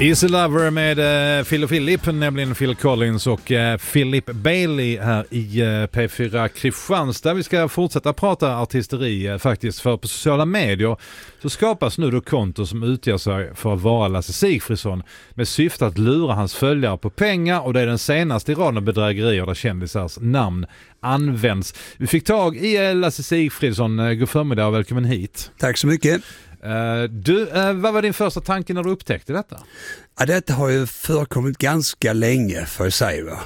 Easy Lover med Phil och Philip, nämligen Phil Collins och Philip Bailey här i P4 Kristianstad. Vi ska fortsätta prata artisteri faktiskt, för på sociala medier så skapas nu då konton som utger sig för att vara Lasse Sigfridsson med syfte att lura hans följare på pengar, och det är den senaste i raden av bedrägerier där kändisars namn används. Vi fick tag i Lasse Sigfridsson. God förmiddag och välkommen hit. Tack så mycket. Vad var din första tanke när du upptäckte detta? Ja, detta har ju förekommit ganska länge för sig, va.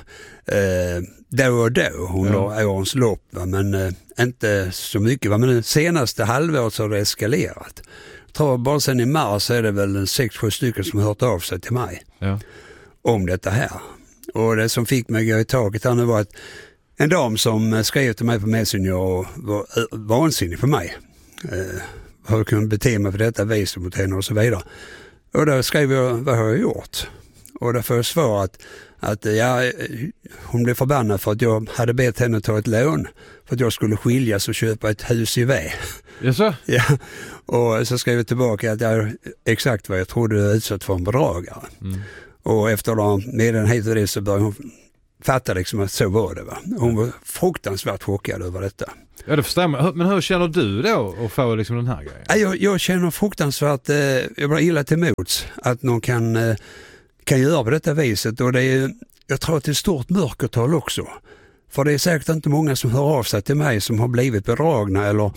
Då och då under årens lopp, va? Men inte så mycket, va? Men det senaste halvåret så har det eskalerat. Jag tror bara sen i mars är det väl 6-7 stycken som har hört av sig till mig om detta här. Och det som fick mig gå i taket här nu var att en dam som skrev till mig på Messenger och var vansinnig för mig. Har kunnat bete mig för detta vis mot henne och så vidare. Och då skrev jag, vad har jag gjort? Och då får jag svar att hon blev förbannad för att jag hade bett henne ta ett lån för att jag skulle skiljas och köpa ett hus i V. Jaså? Ja. Och så skrev jag tillbaka att jag exakt vad jag trodde jag utsatt för en bedragare. Mm. Och efter att med den hit och det så började hon fatta liksom att så var det, va. Hon var fruktansvärt chockad över detta. Ja, det förstår man. Men hur känner du då att få liksom den här grejen? Jag känner fruktansvärt, jag blir illa till mots att någon kan göra på detta viset, och det är, jag tror att det är ett stort mörkertal också. För det är säkert inte många som hör av sig till mig som har blivit bedragna eller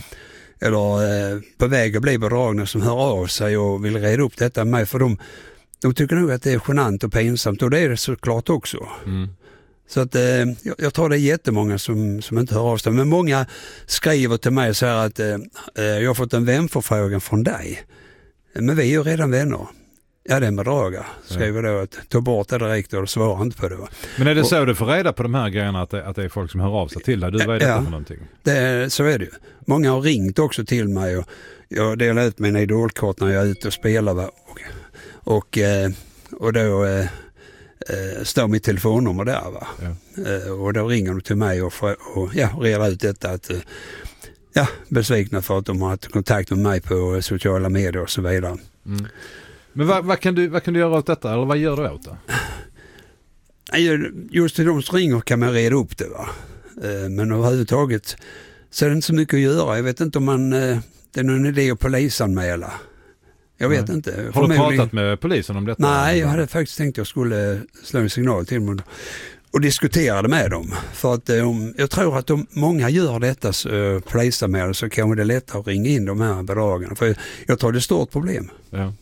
på väg att bli bedragna som hör av sig och vill reda upp detta med mig, för de tycker nog att det är genant och pinsamt, och det är det såklart också. Mm. Så att jag tror det är jättemånga som inte hör av sig. Men många skriver till mig så här att jag har fått en vänförfrågan från dig. Men vi är ju redan vänner. Ja, det är med draga. Skriver då att ta bort det direkt och svarar inte på det. Men är det så du får reda på de här grejerna, att det är folk som hör av sig till dig? Du, vad är det för någonting? Så är det ju. Många har ringt också till mig, och jag delar ut mina idolkort när jag är ute och spelar. Va? Och då står mitt telefonnummer där, va. Ja. Och då ringer de till mig och reder ut detta att besvikna för att de har haft kontakt med mig på sociala medier och så vidare. Mm. Men vad kan du göra åt detta, eller vad gör du åt det? Just till de som ringer kan man reda upp det, va. Men överhuvudtaget så är det inte så mycket att göra. Jag vet inte om det är någon idé att polisanmäla. Jag vet inte. Har du pratat med polisen om detta? Nej, jag hade faktiskt tänkt att jag skulle slå en signal till dem och diskutera det med dem. För att jag tror att om många gör detta polisanmälan så kan det lättare att ringa in de här bedragarna. För jag tror det är ett stort problem. Ja.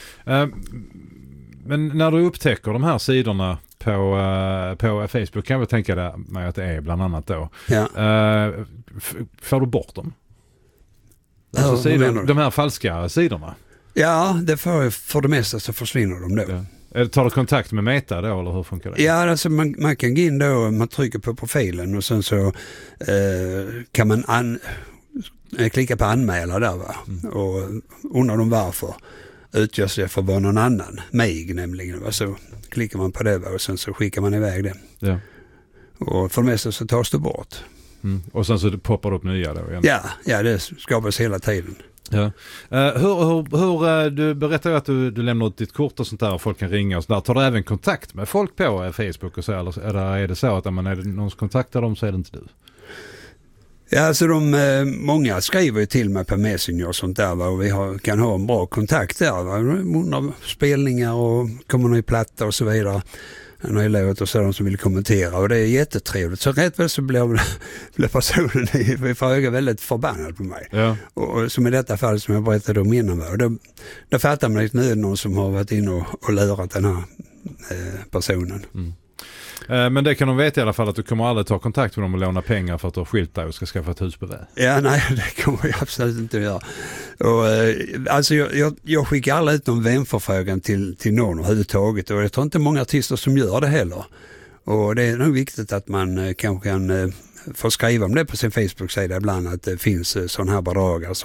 Men när du upptäcker de här sidorna på Facebook, kan jag tänka mig att det är bland annat då. Ja. Får du bort dem? Alltså de här falska sidorna? Ja, det för det mesta så försvinner de då. Ja. Tar du kontakt med Meta då, eller hur funkar det? Ja, alltså man kan gå in då, man trycker på profilen och sen så kan man klicka på anmäla där, va. Och undrar de varför utgör sig för att vara någon annan, mig nämligen, va? Så klickar man på det, va? Och sen så skickar man iväg det. Ja. Och för det mesta så tas det bort. Mm. Och sen så poppar det upp nya då igen? Ja, det skapas hela tiden. Ja. Hur du berättar ju att du lämnar ut ditt kort och sånt där och folk kan ringa och så där. Tar du även kontakt med folk på Facebook och så, eller är det så att är det någon som kontaktar dem så är det inte du? Ja, alltså många skriver ju till mig på Messenger och sånt där, va? Och vi kan ha en bra kontakt där, va? Undrar spelningar och kommer ny platta och så vidare. Han har ju låt och sådant som vill kommentera, och det är jättetrevligt. Så rätt väl så blev personen i fråga väldigt förbannad på mig. Ja. Och som i detta fall som jag berättade om innan. Och då fattar man att nu är det någon som har varit inne och lurat den här personen. Mm. Men det kan de veta i alla fall, att du kommer aldrig ta kontakt med dem och låna pengar för att du har skilt dig och ska skaffa ett hus på det. Ja, nej, det kommer jag absolut inte att göra. Och, alltså jag skickar aldrig ut någon vänförfrågan till någon överhuvudtaget, och jag tror inte många artister som gör det heller. Och det är nog viktigt att man kanske kan få skriva om det på sin Facebook-sida ibland, att det finns sådana här bedragare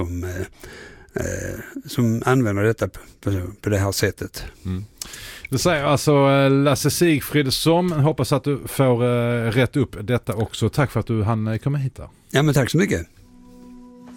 som använder detta på det här sättet. Mm. Det säger alltså Lasse Sigfridsson. Hoppas att du får rätt upp detta också. Tack för att du hann komma hit. Ja, men tack så mycket.